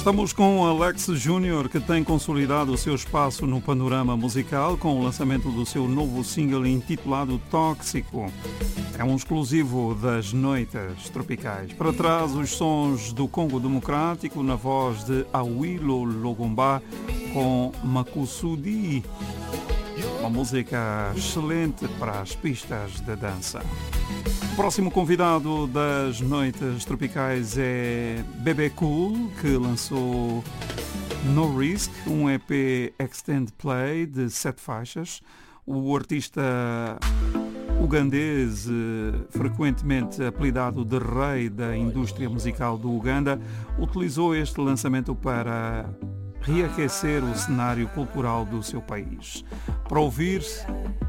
Estamos com Alex Júnior, que tem consolidado o seu espaço no panorama musical com o lançamento do seu novo single intitulado Tóxico. É um exclusivo das noites tropicais. Para trás, os sons do Congo Democrático na voz de Awilo Logomba com Makusudi. Uma música excelente para as pistas de dança. O próximo convidado das noites tropicais é Bebe Cool, que lançou No Risk, um EP Extended Play de 7 faixas. O artista ugandês, frequentemente apelidado de rei da indústria musical do Uganda, utilizou este lançamento para reaquecer o cenário cultural do seu país. Para ouvir